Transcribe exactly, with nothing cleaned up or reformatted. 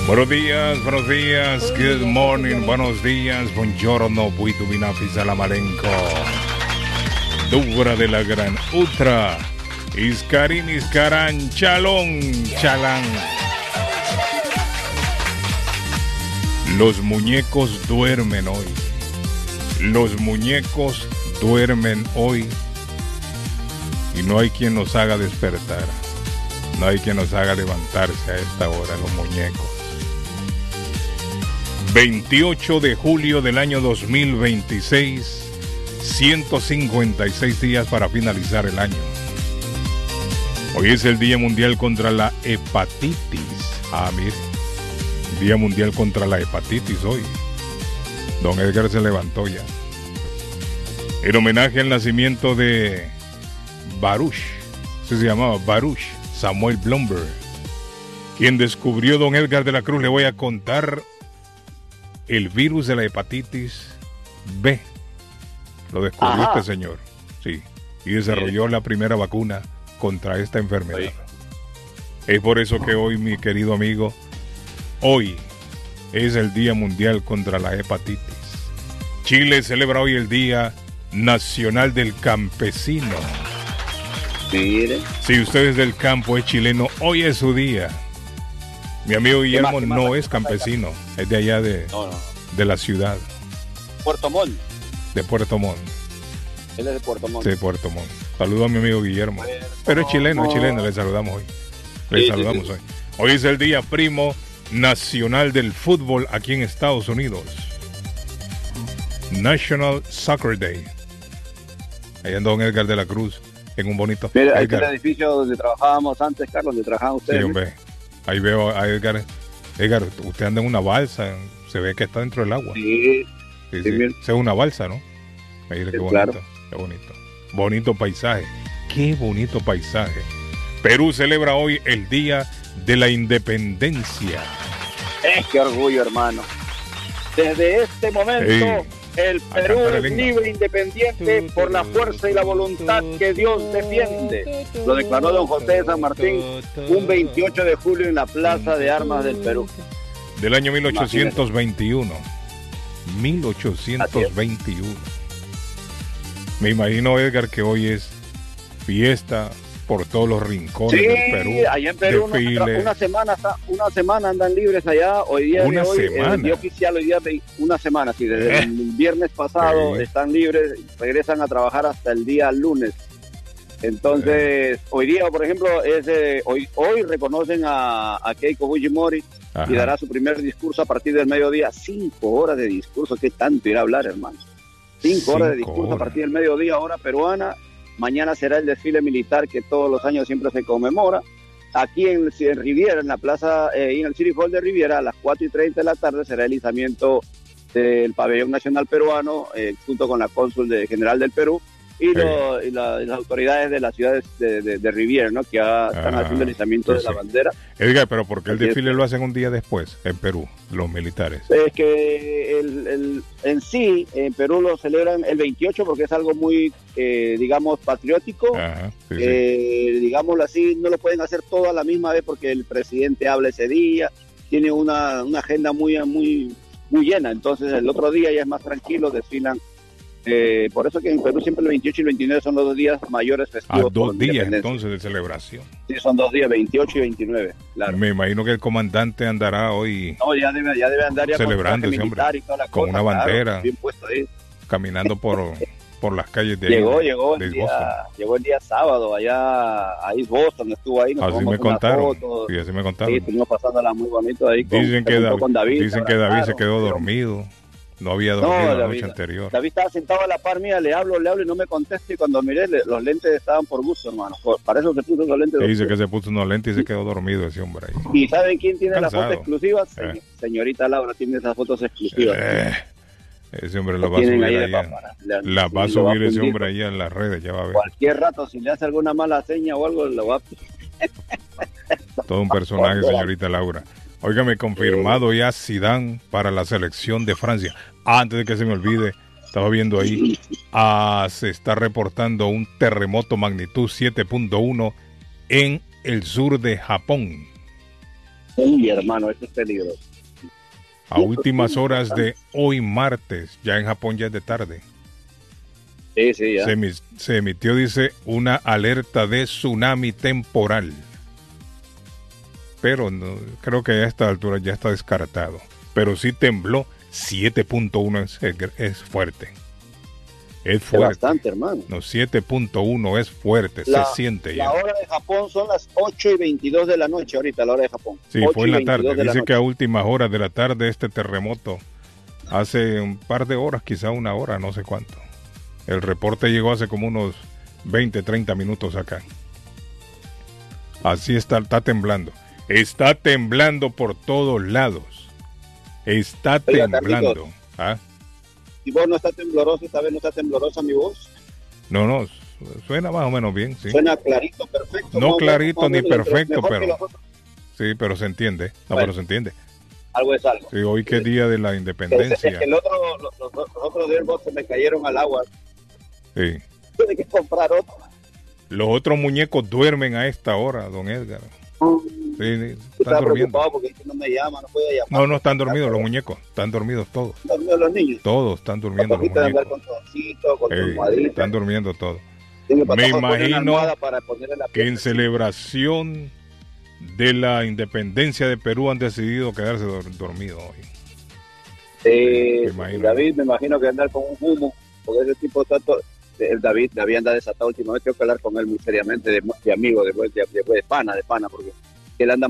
Buenos días, buenos días, good morning, buenos días, buongiorno, buitu binafi salamalenco. Dura de la gran Utra, Iscarín, Iscarán, Chalón, Chalán. Los muñecos duermen hoy. Los muñecos duermen hoy. Y no hay quien nos haga despertar. No hay quien nos haga levantarse a esta hora, los muñecos. veintiocho de julio del año dos mil veintiséis, ciento cincuenta y seis días para finalizar el año. Hoy es el Día Mundial contra la Hepatitis. Ah, mire, Día Mundial contra la Hepatitis hoy. Don Edgar se levantó ya. En homenaje al nacimiento de Baruch, se llamaba Baruch Samuel Blomberg, quien descubrió don Edgar de la Cruz. Le voy a contar el virus de la hepatitis B. Lo descubrió Ajá. este señor, sí, y desarrolló sí. la primera vacuna contra esta enfermedad. Sí. Es por eso que hoy, mi querido amigo, hoy es el Día Mundial contra la Hepatitis. Chile celebra hoy el Día Nacional del Campesino. Mire. Si usted es del campo, es chileno, hoy es su día. Mi amigo Guillermo más, no más, es campesino, es de allá de, no, no. de la ciudad. Puerto Montt. De Puerto Montt. Él es de Puerto Montt. Sí, de Puerto Montt. Saludo a mi amigo Guillermo. Puerto Pero es chileno, es chileno, le saludamos hoy. Le sí, saludamos sí, sí. hoy. Hoy es el día primo nacional del fútbol aquí en Estados Unidos. National Soccer Day. Allá en don Edgar de la Cruz, en un bonito... Mira, ahí está el edificio donde trabajábamos antes, Carlos, donde trabajaban ustedes. Sí, hombre. Ahí veo a Edgar. Edgar, usted anda en una balsa, se ve que está dentro del agua. Sí, sí, sí, sí. Es una balsa, ¿no? Mire, sí, qué bonito, claro. qué bonito. Bonito paisaje, qué bonito paisaje. Perú celebra hoy el Día de la Independencia. ¡Eh, qué orgullo, hermano! Desde este momento... Hey. El Perú es libre e independiente por la fuerza y la voluntad que Dios defiende. Lo declaró don José de San Martín un veintiocho de julio en la Plaza de Armas del Perú. Del año mil ochocientos veintiuno. mil ochocientos veintiuno. Me imagino, Edgar, que hoy es fiesta por todos los rincones sí, del Perú. Sí, allá en Perú una, una semana una semana andan libres allá. Hoy día una de hoy, semana. El día oficial hoy día de una semana, sí, desde ¿Eh? el viernes pasado sí. están libres, regresan a trabajar hasta el día lunes. Entonces, sí. hoy día, por ejemplo, es eh, hoy hoy reconocen a, a Keiko Fujimori Ajá. y dará su primer discurso a partir del mediodía. Cinco horas de discurso, qué tanto ir a hablar, hermano. Cinco, Cinco horas de discurso horas. a partir del mediodía, hora peruana. Mañana será el desfile militar que todos los años siempre se conmemora. Aquí en, en Riviera, en la plaza, eh, en el City Hall de Riviera, a las cuatro y treinta de la tarde será el izamiento del pabellón nacional peruano, eh, junto con la cónsul de, general del Perú y, sí. lo, y, la, y las autoridades de las ciudades de, de, de Riviera, ¿no? Que ya están ah, haciendo el izamiento sí, de la sí. bandera. Edgar, pero ¿por qué el desfile es. lo hacen un día después en Perú, los militares? Es que el, el, en sí, en Perú lo celebran el veintiocho porque es algo muy, eh, digamos, patriótico. Ajá, sí, eh, sí. Digámoslo así, no lo pueden hacer todo a la misma vez porque el presidente habla ese día, tiene una, una agenda muy, muy, muy llena. Entonces el otro día ya es más tranquilo, desfilan. Eh, por eso que en Perú siempre el veintiocho y el veintinueve son los dos días mayores festivos. Ah, dos días entonces de celebración. Sí, son dos días, veintiocho y veintinueve, claro. Me imagino que el comandante andará hoy no, ya debe, ya debe andar ya celebrando ese hombre, y toda la con cosa, una bandera, claro, bien puesto ahí. Caminando por, por las calles de llegó, ahí, llegó, de el día, llegó el día sábado allá a East Boston, estuvo ahí, nos así me contaron, sí, así me contaron. Sí, estuvimos pasándola muy bonito ahí con, dicen que David, con David, dicen que David se quedó dormido. No había dormido no, la David, noche anterior. David estaba sentado a la par mía, le hablo, le hablo y no me contesta. Y cuando miré, le, los lentes estaban por gusto, hermano. Por, para eso se puso los lentes. Se dice que se puso unos lentes y se quedó dormido ese hombre ahí. ¿Y saben quién tiene las fotos exclusivas? Eh. Señorita Laura tiene esas fotos exclusivas. Eh. Ese hombre lo va a subir allá. La va a subir ese hombre ahí en las redes, ya va a ver. Cualquier rato, si le hace alguna mala seña o algo, lo va a... Todo un personaje, señorita Laura. Óigame, confirmado ya Zidane para la selección de Francia. Antes de que se me olvide, estaba viendo ahí, ah, se está reportando un terremoto magnitud siete punto uno en el sur de Japón. Uy, hermano, eso es peligroso. A últimas horas de hoy martes, ya en Japón ya es de tarde. Sí, sí, ya. Se, emi- se emitió, dice, una alerta de tsunami temporal. Pero no, creo que a esta altura ya está descartado. Pero sí tembló. siete punto uno es, es fuerte. Es Es fuerte. bastante, hermano. No, siete punto uno es fuerte. La, se siente ya. La hora de Japón son las ocho y veintidós de la noche ahorita, la hora de Japón. Sí, fue en la tarde. Dice que a últimas horas de la tarde este terremoto, hace un par de horas, quizá una hora, no sé cuánto. El reporte llegó hace como unos veinte, treinta minutos acá. Así está, está temblando. Está temblando por todos lados. Está Oiga, temblando. Carlitos, ¿Ah? ¿y vos no está tembloroso? ¿Esta vez no está temblorosa mi voz? No, no, suena más o menos bien, sí. Suena clarito, perfecto. No más clarito más ni menos, perfecto, mejor que pero los otros. sí, pero se entiende. No, Bueno. pero se entiende. Algo es algo. Sí, hoy que es día de la Es, es independencia. que el otro, los, los, los otros AirPods se me cayeron al agua. Sí. Tuve que comprar otro. Los otros muñecos duermen a esta hora, don Edgar. Sí, sí, están Estaba durmiendo. preocupado porque es que no me llama, no podía llamar. No, no están dormidos los muñecos. Están dormidos todos. ¿Están dormidos los niños? Todos están durmiendo los Papito de andar muñecos. con toncito, con tu Eh, almohadita. están durmiendo todos. Sí, mi Me papá pone una imagino almohada para ponerle la Que en pierna. celebración de la independencia de Perú han decidido quedarse dor- dormidos hoy. Sí, Me imagino. David, me imagino que andar con un humo, porque ese tipo está todo. El David, David anda desatado últimamente. Tengo que hablar con él muy seriamente, de, de amigo, de, de, de, de pana, de pana, porque él anda